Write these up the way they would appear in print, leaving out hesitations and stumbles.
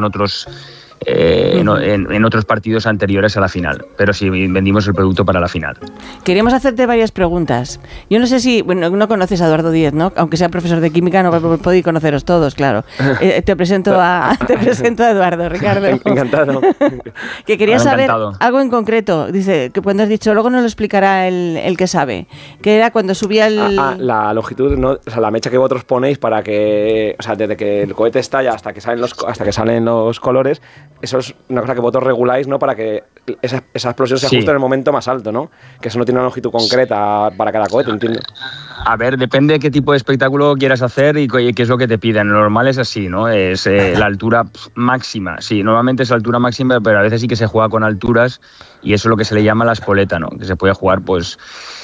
en otros partidos anteriores a la final, pero sí vendimos el producto para la final. Queríamos hacerte varias preguntas. Yo no sé si, bueno, no conoces a Eduardo Díez, ¿no? Aunque sea profesor de química, no podéis conoceros todos, claro. Te presento a Eduardo, Ricardo. Encantado. Que quería saber algo en concreto. Dice que cuando has dicho, luego nos lo explicará el que sabe, que era cuando subía el... la longitud, ¿no? O sea, la mecha que vosotros ponéis para que, o sea, desde que el cohete estalla hasta que salen los colores. Eso es una cosa que vosotros reguláis, ¿no? Para que esa explosión se ajuste en el momento más alto, ¿no? Que eso no tiene una longitud concreta para cada cohete, entiendo. A ver, depende de qué tipo de espectáculo quieras hacer y qué es lo que te piden. Lo normal es así, ¿no? Es la altura máxima. Sí, normalmente es la altura máxima, pero a veces sí que se juega con alturas y eso es lo que se le llama la espoleta, ¿no? Que se puede jugar, pues...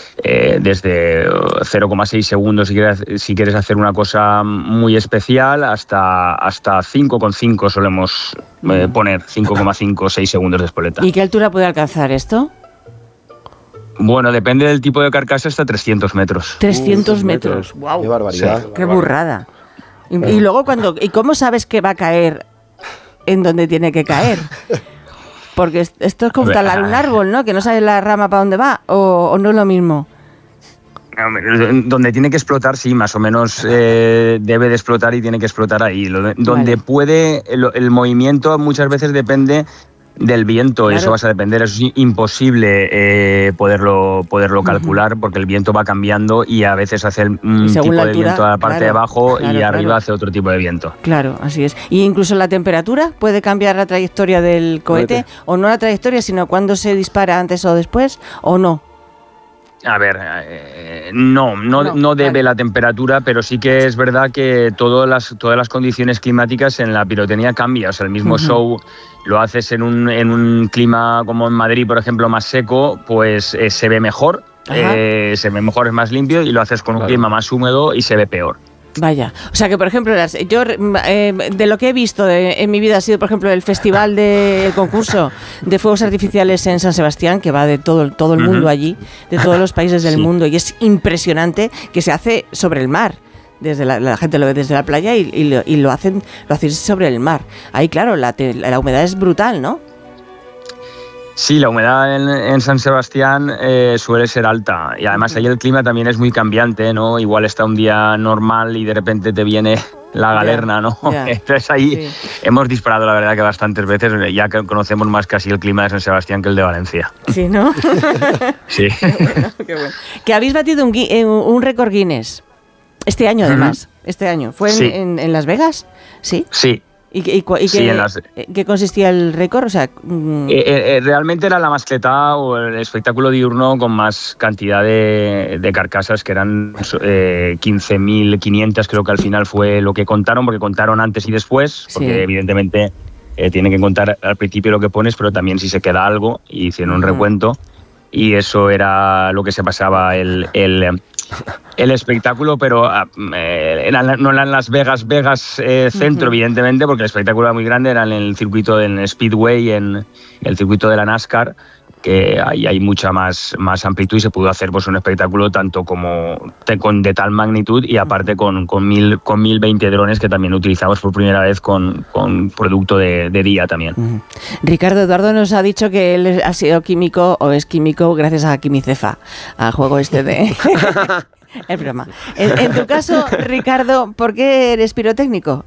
desde 0,6 segundos si quieres hacer una cosa muy especial hasta 5,5 solemos poner 5,5 6 segundos de espoleta. ¿Y qué altura puede alcanzar esto? Bueno, depende del tipo de carcasa, hasta 300 metros. 300 metros. ¡Wow! ¡Qué barbaridad! Sí. ¡Qué burrada! Y luego ¿y cómo sabes que va a caer en donde tiene que caer? Porque esto es como talar un árbol, ¿no? Que no sabes la rama para dónde va, o no es lo mismo. Donde tiene que explotar, sí, más o menos debe de explotar y tiene que explotar ahí. Donde puede, el movimiento muchas veces depende del viento, claro. Eso vas a depender, eso es imposible poderlo calcular porque el viento va cambiando y a veces hace un tipo de viento a la parte de abajo y arriba hace otro tipo de viento. Claro, así es. ¿Y incluso la temperatura puede cambiar la trayectoria del cohete? ¿O no la trayectoria, sino cuándo se dispara, antes o después, o no? A ver, no debe la temperatura, pero sí que es verdad que todas las condiciones climáticas en la pirotecnia cambian. O sea, el mismo show lo haces en un clima como en Madrid, por ejemplo, más seco, pues se ve mejor, es más limpio, y lo haces con un clima más húmedo y se ve peor. Vaya, o sea que por ejemplo, yo de lo que he visto en mi vida ha sido por ejemplo el festival el concurso de fuegos artificiales en San Sebastián, que va de todo el mundo allí, de todos los países del mundo, y es impresionante que se hace sobre el mar. Desde la gente lo ve desde la playa y lo hacen sobre el mar. Ahí claro, la humedad es brutal, ¿no? Sí, la humedad en San Sebastián suele ser alta y además ahí el clima también es muy cambiante, ¿no? Igual está un día normal y de repente te viene la galerna, ¿no? Entonces ahí hemos disparado, la verdad, que bastantes veces, ya que conocemos más casi el clima de San Sebastián que el de Valencia. Sí, ¿no? Sí. Qué bueno. Que habéis batido un récord Guinness este año, además. Este año. ¿Fue en Las Vegas? Sí. Sí. ¿Y qué consistía el récord? O sea, realmente era la mascletá o el espectáculo diurno con más cantidad de carcasas, que eran 15.500, creo que al final fue lo que contaron, porque contaron antes y después, porque evidentemente tienen que contar al principio lo que pones, pero también si se queda algo, y hicieron un recuento, y eso era lo que se pasaba el espectáculo, pero no eran Las Vegas centro, evidentemente, porque el espectáculo era muy grande, era en el circuito del Speedway, en el circuito de la NASCAR, que ahí hay mucha más amplitud y se pudo hacer pues un espectáculo tanto de tal magnitud y aparte con 1020 drones que también utilizamos por primera vez con producto de día también. Ricardo, Eduardo nos ha dicho que él ha sido químico o es químico gracias a Quimicefa, al juego este de... Es broma. En tu caso, Ricardo, ¿por qué eres pirotécnico?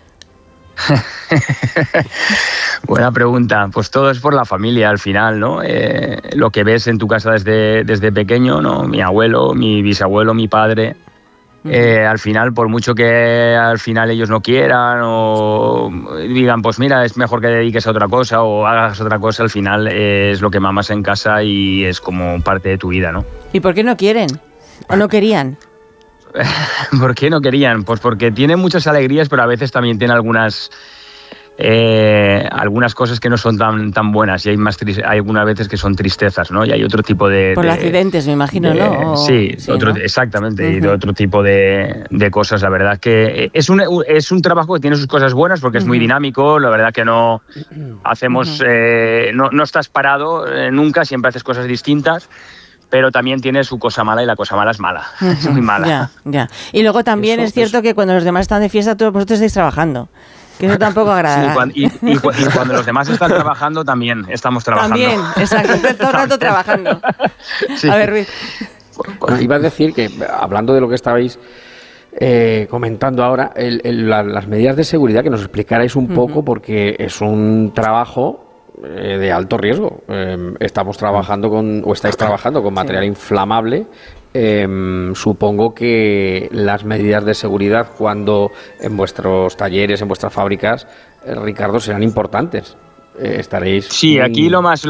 Buena pregunta. Pues todo es por la familia al final, ¿no? Lo que ves en tu casa desde pequeño, ¿no? Mi abuelo, mi bisabuelo, mi padre. Al final, por mucho que al final ellos no quieran o digan, pues mira, es mejor que dediques a otra cosa o hagas otra cosa, al final es lo que mamas en casa y es como parte de tu vida, ¿no? ¿Y por qué no quieren? ¿O no querían? ¿Por qué no querían? Pues porque tiene muchas alegrías, pero a veces también tiene algunas cosas que no son tan buenas y hay algunas veces que son tristezas, ¿no? Y hay otro tipo de... Por los accidentes, me imagino, ¿no? Sí, ¿no? Exactamente, y de otro tipo de cosas. La verdad que es un trabajo que tiene sus cosas buenas porque es muy dinámico, la verdad que no hacemos... no estás parado nunca, siempre haces cosas distintas, pero también tiene su cosa mala y la cosa mala es mala, es muy mala. Ya. Y luego también es cierto que cuando los demás están de fiesta, todos vosotros estáis trabajando. Que eso tampoco agrada. Sí, y cuando los demás están trabajando, también estamos trabajando. También, exacto, todo el rato trabajando. Sí. A ver, Ruiz. Bueno, iba a decir que, hablando de lo que estabais comentando ahora, las medidas de seguridad, que nos explicarais un poco, porque es un trabajo de alto riesgo. Estamos trabajando estáis trabajando con material inflamable. Supongo que las medidas de seguridad cuando en vuestros talleres, en vuestras fábricas, Ricardo, serán importantes. Estaréis sí, aquí lo más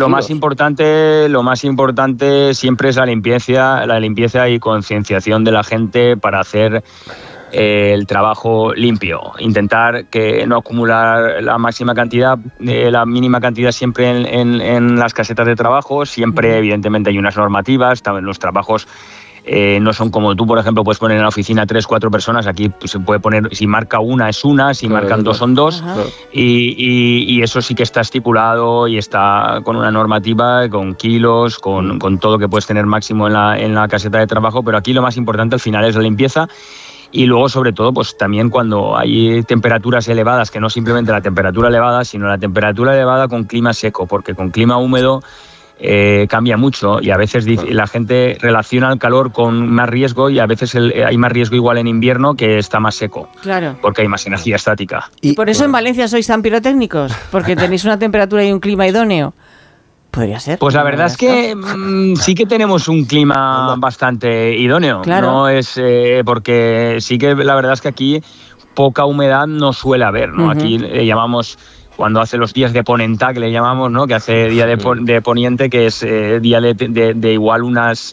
importante siempre es la limpieza y concienciación de la gente para hacer el trabajo limpio, intentar que no acumular la mínima cantidad siempre en las casetas de trabajo. Siempre evidentemente hay unas normativas, también los trabajos no son como tú, por ejemplo, puedes poner en la oficina 3-4 personas. Aquí pues, se puede poner, si marca una es una, si marcan dos son dos, y eso sí que está estipulado y está con una normativa, con kilos, con todo que puedes tener máximo en la caseta de trabajo. Pero aquí lo más importante al final es la limpieza. Y luego, sobre todo, pues también cuando hay temperaturas elevadas, que no simplemente la temperatura elevada, sino la temperatura elevada con clima seco, porque con clima húmedo cambia mucho, y a veces la gente relaciona el calor con más riesgo, y a veces hay más riesgo igual en invierno, que está más seco. Claro. Porque hay más energía estática. Y por eso en Valencia sois tan pirotécnicos, porque tenéis una temperatura y un clima idóneo. Podría ser. Pues la verdad es que sí que tenemos un clima bastante idóneo. Claro. No es porque sí que la verdad es que aquí poca humedad no suele haber, ¿no? Aquí le llamamos, cuando hace los días de ponentá, que le llamamos, ¿no? Que hace día de poniente, que es día de igual unas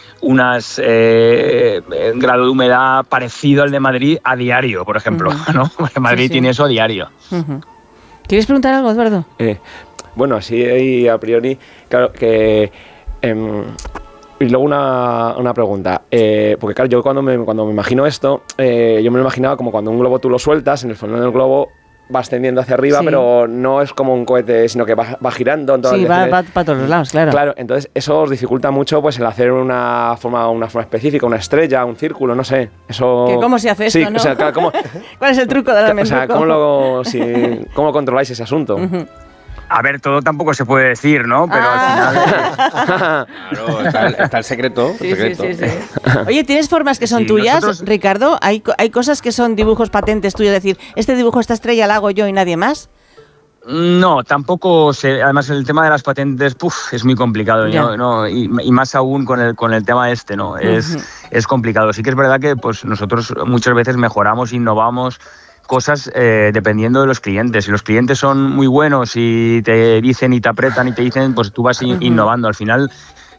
grado de humedad parecido al de Madrid a diario, por ejemplo, ¿no? Madrid tiene eso a diario. ¿Quieres preguntar algo, Eduardo? Bueno, así a priori, claro que... y luego una pregunta, porque claro, yo cuando me imagino esto, yo me lo imaginaba como cuando un globo tú lo sueltas, en el fondo del globo vas tendiendo hacia arriba, pero no es como un cohete, sino que va girando. Sí, va para todos los lados, claro. Claro, entonces eso os dificulta mucho pues el hacer una forma específica, una estrella, un círculo, no sé. Eso... ¿Cómo se hace esto, no? O sea, claro, ¿cuál es el truco de la o sea, ¿cómo controláis ese asunto? A ver, todo tampoco se puede decir, ¿no? Pero al final... Claro, está el secreto. Sí. Oye, ¿tienes formas que son tuyas, Ricardo? ¿Hay cosas que son dibujos patentes tuyos? Es decir, este dibujo, esta estrella la hago yo y nadie más. No, tampoco sé. Además, el tema de las patentes es muy complicado, ¿no? Y más aún con el tema este, ¿no? Es complicado. Sí que es verdad que pues nosotros muchas veces mejoramos, innovamos cosas dependiendo de los clientes. Si los clientes son muy buenos y te dicen y te apretan y te dicen, pues tú vas innovando. Al final...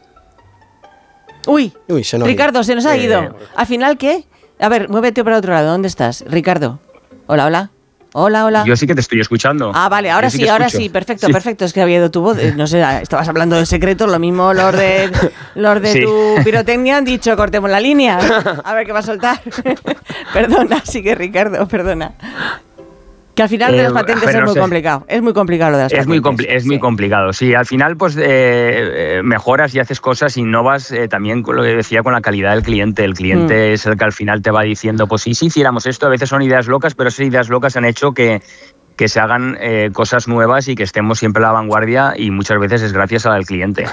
Uy, Ricardo, se nos ha ido. ¿Al final qué? A ver, muévete para otro lado. ¿Dónde estás? Ricardo. Hola. Yo sí que te estoy escuchando. Ah, vale, ahora sí, perfecto. Es que había ido tu voz. No sé, estabas hablando de secretos, lo mismo los de tu pirotecnia han dicho, cortemos la línea. A ver qué va a soltar. Perdona, sigue Ricardo, perdona. Que al final de las patentes es muy complicado. Es muy complicado lo de las patentes. Es muy complicado, sí. Al final, pues mejoras y haces cosas, innovas también con lo que decía, con la calidad del cliente. El cliente es el que al final te va diciendo, pues sí, si hiciéramos esto, a veces son ideas locas, pero esas ideas locas han hecho que se hagan cosas nuevas y que estemos siempre a la vanguardia, y muchas veces es gracias al cliente.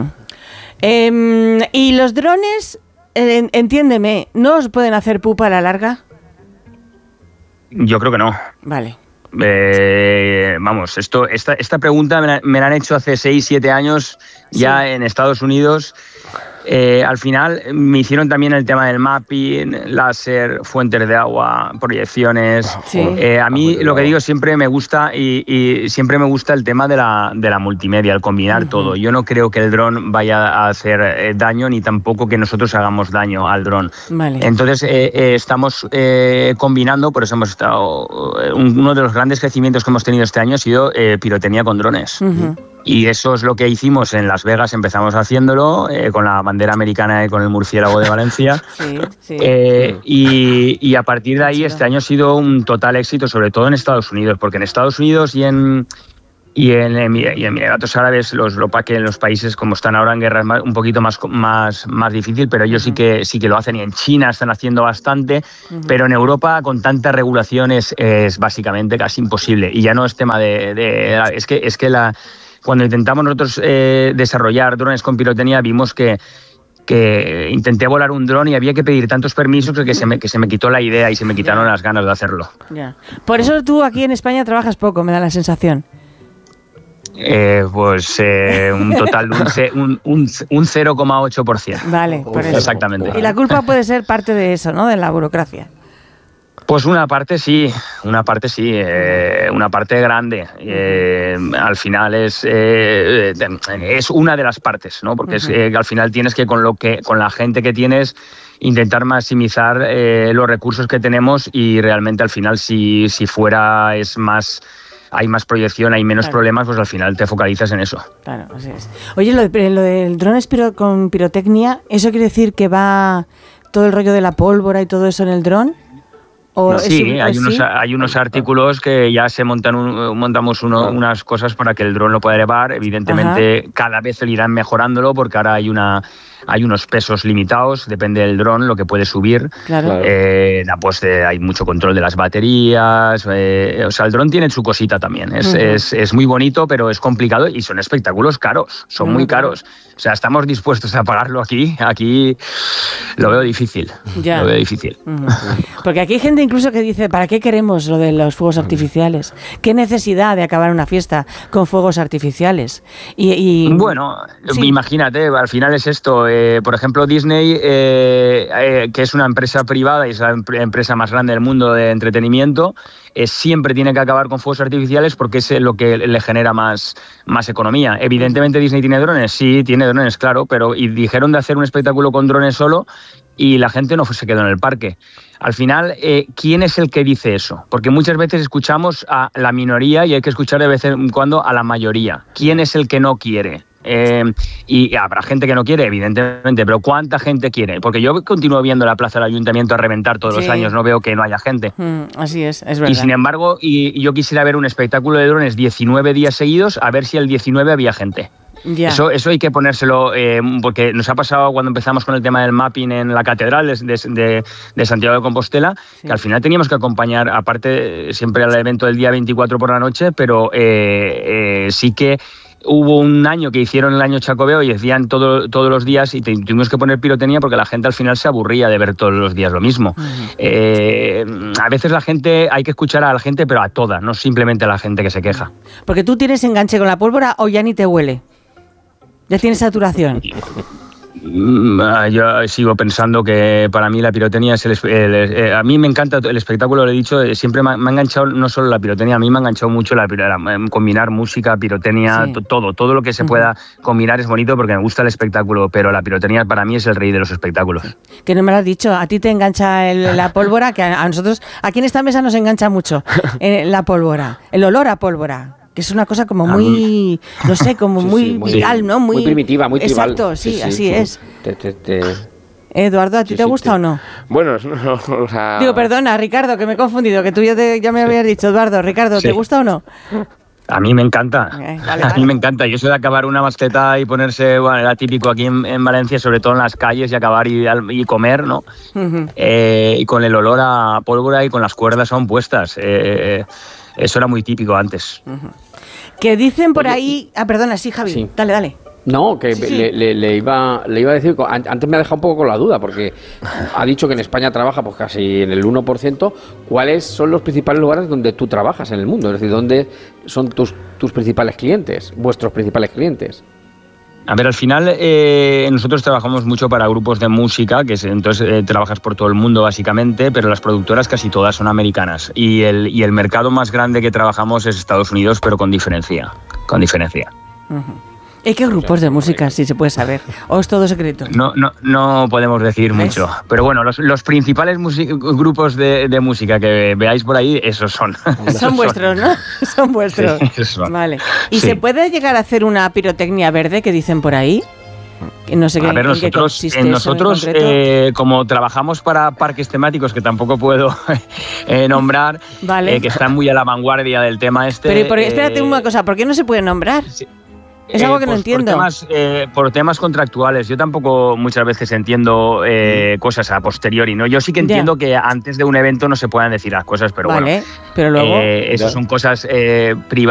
¿Y los drones, entiéndeme, no os pueden hacer pupa a la larga? Yo creo que no. Vale. Vamos, esta pregunta me la han hecho hace 6-7 años ya en Estados Unidos. Al final me hicieron también el tema del mapping, láser, fuentes de agua, proyecciones. A mí lo que digo, siempre me gusta y siempre me gusta el tema de la multimedia, el combinar todo. Yo no creo que el dron vaya a hacer daño, ni tampoco que nosotros hagamos daño al dron. Vale. Entonces estamos combinando, por eso hemos estado... uno de los grandes crecimientos que hemos tenido este año ha sido pirotecnia con drones. Y eso es lo que hicimos en Las Vegas, empezamos haciéndolo con la bandera americana y con el murciélago de Valencia. Y a partir de ahí este año ha sido un total éxito, sobre todo en Estados Unidos, porque en Estados Unidos y en Y en Emiratos Árabes, los países como están ahora en guerra es un poquito más difícil, pero ellos sí que lo hacen, y en China están haciendo bastante, pero en Europa con tantas regulaciones es básicamente casi imposible. Y ya no es tema es que cuando intentamos nosotros desarrollar drones con pirotecnia, vimos que intenté volar un dron y había que pedir tantos permisos que se me quitó la idea y se me quitaron las ganas de hacerlo. Ya. Por eso tú aquí en España trabajas poco, me da la sensación. Un total de un 0,8%. Vale, por eso. Exactamente. Y la culpa puede ser parte de eso, ¿no? De la burocracia. Pues una parte sí, una parte grande. Al final es una de las partes, ¿no? Porque al final tienes que con la gente que tienes intentar maximizar los recursos que tenemos, y realmente al final si fuera hay más proyección, hay menos problemas, pues al final te focalizas en eso. Claro, así es. Oye, lo del dron con pirotecnia, ¿eso quiere decir que va todo el rollo de la pólvora y todo eso en el dron? Sí, hay unos artículos que ya se montamos unas cosas para que el dron lo pueda elevar. Evidentemente, cada vez se irán mejorándolo, porque ahora hay unos pesos limitados, depende del dron lo que puede subir. Claro. Hay mucho control de las baterías. El dron tiene su cosita también. Es muy bonito, pero es complicado y son espectáculos caros. Son muy caros. O sea, estamos dispuestos a pagarlo aquí. Aquí lo veo difícil. Ya. Lo veo difícil. Porque aquí hay gente incluso que dice, ¿para qué queremos lo de los fuegos artificiales? ¿Qué necesidad de acabar una fiesta con fuegos artificiales? Bueno, imagínate, al final es esto. Por ejemplo, Disney, que es una empresa privada y es la empresa más grande del mundo de entretenimiento, siempre tiene que acabar con fuegos artificiales porque es lo que le genera más economía. Evidentemente Disney tiene drones, sí, tiene drones, claro, pero dijeron de hacer un espectáculo con drones solo y la gente no se quedó en el parque. Al final, ¿quién es el que dice eso? Porque muchas veces escuchamos a la minoría y hay que escuchar de vez en cuando a la mayoría. ¿Quién es el que no quiere? Y habrá gente que no quiere, evidentemente, pero ¿cuánta gente quiere? Porque yo continúo viendo la plaza del ayuntamiento a reventar todos los años, no veo que no haya gente. Así es verdad. Y sin embargo, yo quisiera ver un espectáculo de drones 19 días seguidos, a ver si el 19 había gente. Ya. Eso hay que ponérselo, porque nos ha pasado cuando empezamos con el tema del mapping en la catedral de Santiago de Compostela, que al final teníamos que acompañar, aparte siempre al evento del día 24 por la noche, pero sí que hubo un año que hicieron el año Chacobeo y decían todos los días, y tuvimos que poner pirotecnia porque la gente al final se aburría de ver todos los días lo mismo. A veces hay que escuchar a la gente, pero a toda, no simplemente a la gente que se queja. Porque tú tienes enganche con la pólvora o ya ni te huele. ¿Ya tienes saturación? Yo sigo pensando que para mí la pirotecnia es a mí me encanta el espectáculo, lo he dicho, siempre me ha enganchado no solo la pirotecnia, a mí me ha enganchado mucho combinar música, pirotecnia, todo lo que se pueda combinar es bonito porque me gusta el espectáculo, pero la pirotecnia para mí es el rey de los espectáculos. Que no me lo has dicho, a ti te engancha la pólvora, que a nosotros aquí en esta mesa nos engancha mucho la pólvora, el olor a pólvora. Que es una cosa como muy, no sé, como muy vital, ¿no? Muy primitiva, muy tribal. Exacto, sí, así es. Eduardo, ¿a ti te gusta o no? Bueno, no, o sea... Digo, perdona, Ricardo, que me he confundido, que tú ya me habías dicho, Eduardo. Ricardo, ¿te gusta o no? A mí me encanta, a mí me encanta. Yo soy de acabar una mascleta y ponerse, bueno, era típico aquí en Valencia, sobre todo en las calles, y acabar y comer, ¿no? Y con el olor a pólvora y con las cuerdas aún puestas. Eso era muy típico antes. Que dicen por ahí... perdona, sí, Javi, sí. Dale. No, que sí. Le iba a decir, antes me ha dejado un poco con la duda, porque ha dicho que en España trabaja pues casi en el 1%. ¿Cuáles son los principales lugares donde tú trabajas en el mundo? Es decir, ¿dónde son tus principales clientes, vuestros principales clientes? A ver, al final nosotros trabajamos mucho para grupos de música, entonces trabajas por todo el mundo básicamente, pero las productoras casi todas son americanas y el mercado más grande que trabajamos es Estados Unidos, pero con diferencia. ¿Y qué grupos de música, si se puede saber? ¿O es todo secreto? No podemos decir mucho. Pero bueno, los principales grupos de música que veáis por ahí, esos son. Son vuestros, ¿no? Son vuestros. Sí, son. Vale. ¿Y se puede llegar a hacer una pirotecnia verde que dicen por ahí? No sé a ver, nosotros como trabajamos para parques temáticos, que tampoco puedo nombrar, vale. Que están muy a la vanguardia del tema este. Pero espérate una cosa, ¿por qué no se puede nombrar? Sí. Es algo que no entiendo. Por temas contractuales. Yo tampoco muchas veces entiendo cosas a posteriori, ¿no? Yo sí que entiendo que antes de un evento no se puedan decir las cosas, pero vale, bueno. Pero luego... Esas son cosas privadas.